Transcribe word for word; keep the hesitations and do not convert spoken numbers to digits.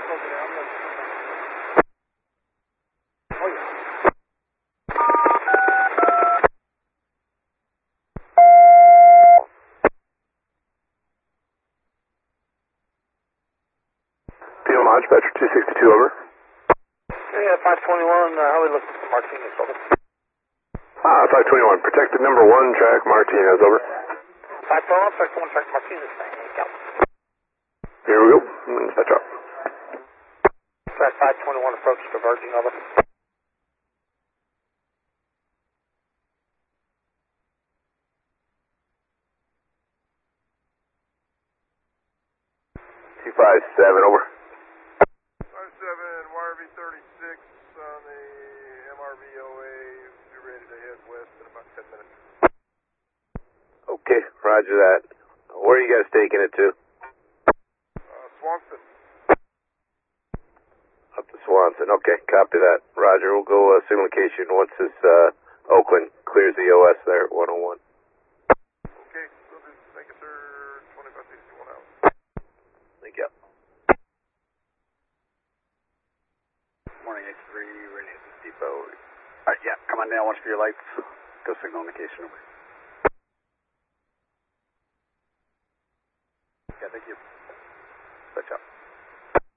Dispatcher two sixty-two, over. Yeah, five twenty-one, uh, how are we looking for Martinez, over? Ah, five twenty-one, protected number one, track Martinez, over. five twenty-one, track one, track Martinez, thank you. Here we go, dispatch up. Track five twenty-one, approach diverging, over. two five seven, over. Y R V thirty-six on the M R V O A, be ready to head west in about ten minutes. Okay, roger that. Where are you guys taking it to? Uh, Swanson. Up to Swanson, okay, copy that. Roger, we'll go uh, signal location once this uh, Oakland clears the O S there at one oh one. Okay, we'll do. Thank you, sir. twenty-five sixty-one out. Thank you. Morning, H three, Radius Depot. Alright, yeah, come on down, watch for your lights. Go signal indication over. Yeah, thank you.